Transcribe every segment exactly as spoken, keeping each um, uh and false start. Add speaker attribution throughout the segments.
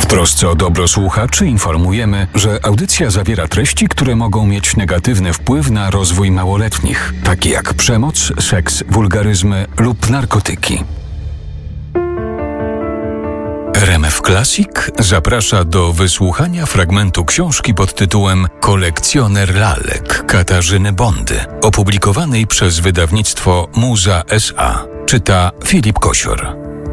Speaker 1: trosce o dobro słuchaczy informujemy, że audycja zawiera treści, które mogą mieć negatywny wpływ na rozwój małoletnich, takie jak przemoc, seks, wulgaryzmy lub narkotyki. R M F Classic zaprasza do wysłuchania fragmentu książki pod tytułem Kolekcjoner lalek Katarzyny Bondy, opublikowanej przez wydawnictwo Muza S A. Czyta Filip Kosior.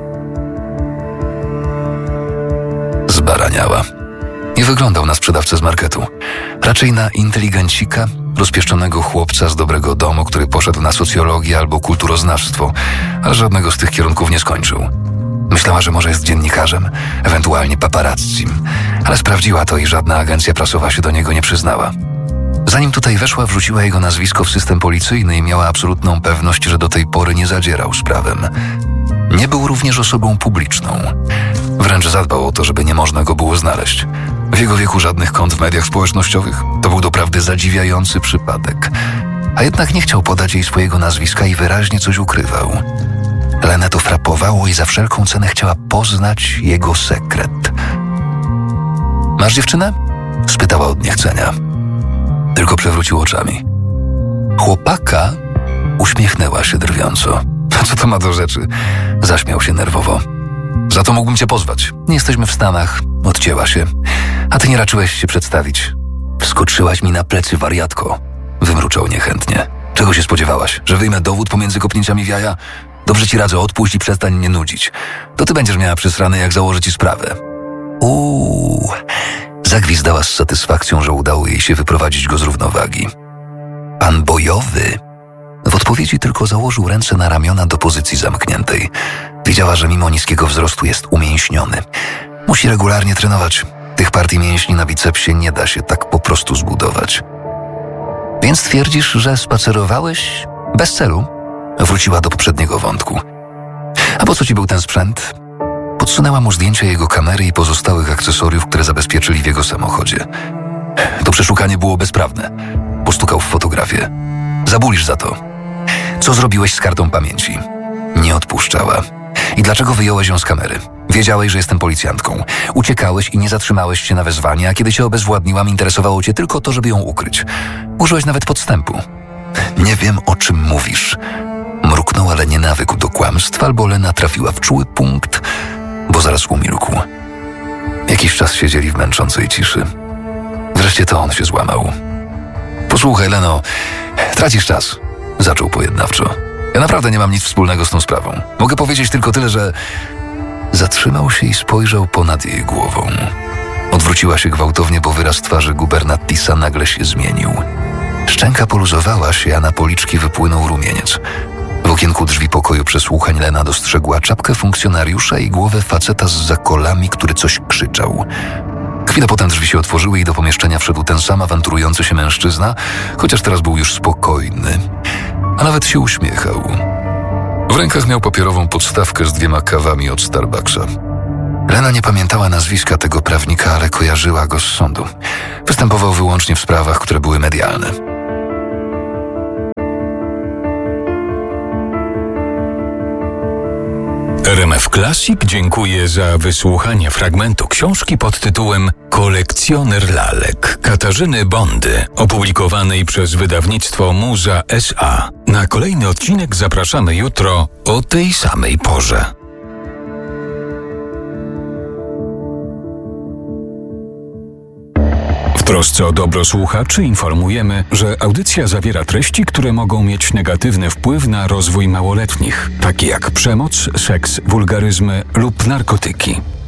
Speaker 2: Zbaraniała. Nie wyglądał na sprzedawcę z marketu. Raczej na inteligencika, rozpieszczonego chłopca z dobrego domu, który poszedł na socjologię albo kulturoznawstwo, ale żadnego z tych kierunków nie skończył. Myślała, że może jest dziennikarzem, ewentualnie paparazzim, ale sprawdziła to i żadna agencja prasowa się do niego nie przyznała. Zanim tutaj weszła, wrzuciła jego nazwisko w system policyjny i miała absolutną pewność, że do tej pory nie zadzierał z prawem. Nie był również osobą publiczną. Wręcz zadbał o to, żeby nie można go było znaleźć. W jego wieku żadnych kont w mediach społecznościowych. To był doprawdy zadziwiający przypadek. A jednak nie chciał podać jej swojego nazwiska i wyraźnie coś ukrywał. Lenę to frapowało i za wszelką cenę chciała poznać jego sekret. Masz dziewczynę? Spytała od niechcenia. Tylko przewrócił oczami. Chłopaka uśmiechnęła się drwiąco. Co to ma do rzeczy? Zaśmiał się nerwowo. Za to mógłbym cię pozwać. Nie jesteśmy w Stanach. Odcięła się. A ty nie raczyłeś się przedstawić. Wskoczyłaś mi na plecy, wariatko. Wymruczał niechętnie. Czego się spodziewałaś? Że wyjmę dowód pomiędzy kopnięciami w jaja? Dobrze ci radzę, odpuść i przestań mnie nudzić. To ty będziesz miała przesrane, jak założę ci sprawę. Uuu. Zagwizdała z satysfakcją, że udało jej się wyprowadzić go z równowagi. Pan bojowy? W odpowiedzi tylko założył ręce na ramiona do pozycji zamkniętej. Wiedziała, że mimo niskiego wzrostu jest umięśniony. Musi regularnie trenować. Tych partii mięśni na bicepsie nie da się tak po prostu zbudować. Więc twierdzisz, że spacerowałeś bez celu? Wróciła do poprzedniego wątku. A po co ci był ten sprzęt? Podsunęła mu zdjęcia jego kamery i pozostałych akcesoriów, które zabezpieczyli w jego samochodzie. To przeszukanie było bezprawne. Postukał w fotografię. Zabulisz za to. Co zrobiłeś z kartą pamięci? Nie odpuszczała. I dlaczego wyjąłeś ją z kamery? Wiedziałeś, że jestem policjantką. Uciekałeś i nie zatrzymałeś się na wezwanie, a kiedy cię obezwładniłam, interesowało cię tylko to, żeby ją ukryć. Użyłeś nawet podstępu. Nie wiem, o czym mówisz. Mruknął, ale nie nawykł do kłamstw, albo Lena trafiła w czuły punkt, bo zaraz umilkł. Jakiś czas siedzieli w męczącej ciszy. Wreszcie to on się złamał. Posłuchaj, Leno, tracisz czas. Zaczął pojednawczo. Ja naprawdę nie mam nic wspólnego z tą sprawą. Mogę powiedzieć tylko tyle, że... Zatrzymał się i spojrzał ponad jej głową. Odwróciła się gwałtownie, bo wyraz twarzy gubernattisa nagle się zmienił. Szczęka poluzowała się, a na policzki wypłynął rumieniec. W okienku drzwi pokoju przesłuchań Lena dostrzegła czapkę funkcjonariusza i głowę faceta z zakolami, który coś krzyczał. Chwilę potem drzwi się otworzyły i do pomieszczenia wszedł ten sam awanturujący się mężczyzna, chociaż teraz był już spokojny, a nawet się uśmiechał. W rękach miał papierową podstawkę z dwiema kawami od Starbucksa. Lena nie pamiętała nazwiska tego prawnika, ale kojarzyła go z sądu. Występował wyłącznie w sprawach, które były medialne.
Speaker 1: R M F Classic dziękuję za wysłuchanie fragmentu książki pod tytułem Kolekcjoner lalek Katarzyny Bondy, opublikowanej przez wydawnictwo Muza S A. Na kolejny odcinek zapraszamy jutro o tej samej porze. W trosce o dobro słuchaczy informujemy, że audycja zawiera treści, które mogą mieć negatywny wpływ na rozwój małoletnich, takie jak przemoc, seks, wulgaryzmy lub narkotyki.